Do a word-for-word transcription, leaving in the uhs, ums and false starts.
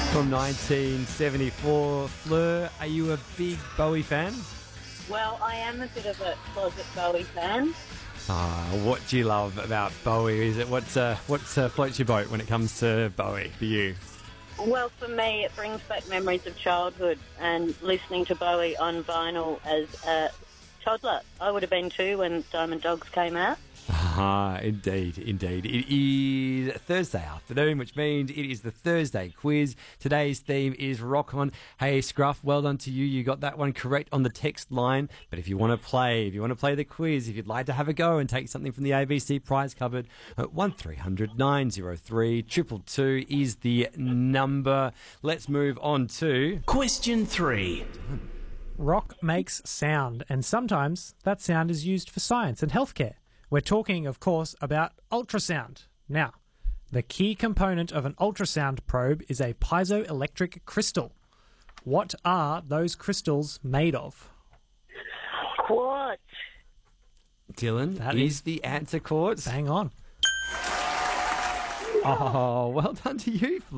From nineteen seventy-four. Fleur, are you a big Bowie fan? Well, I am a bit of a closet Bowie fan. Ah, what do you love about Bowie? Is it what's uh, what's uh, floats your boat when it comes to Bowie for you? Well, for me, it brings back memories of childhood and listening to Bowie on vinyl as a toddler. I would have been two when Diamond Dogs came out. Ah, indeed, indeed. It is Thursday afternoon, which means it is the Thursday quiz. Today's theme is Rock On. Hey, Scruff, well done to you. You got that one correct on the text line. But if you want to play, if you want to play the quiz, if you'd like to have a go and take something from the A B C prize cupboard, one three hundred nine oh three two two two is the number. Let's move on to Question three. Rock makes sound, and sometimes that sound is used for science and healthcare. We're talking, of course, about ultrasound. Now, the key component of an ultrasound probe is a piezoelectric crystal. What are those crystals made of? What? Dylan. That is, is- the answer, Courts. Bang on. Oh, well done to you, Fleur.